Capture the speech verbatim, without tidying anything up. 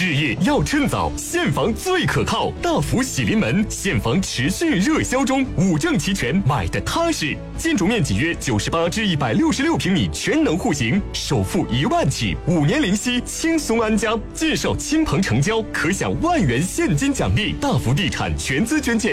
置业要趁早，现房最可靠。大福喜临门，现房持续热销中，五证齐全，买的踏实。建筑面积约九十八至一百六十六平米，全能户型，首付一万起，五年零息，轻松安家。介绍亲朋成交，可享万元现金奖励。大福地产全资捐建。